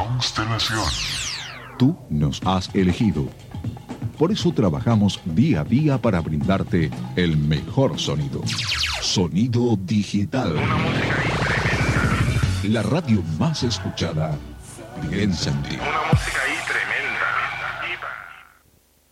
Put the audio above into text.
Constelación. Tú nos has elegido. Por eso trabajamos día a día para brindarte el mejor sonido. Sonido digital. Una música ahí tremenda. La radio más escuchada piensa en ti. Una música ahí tremenda.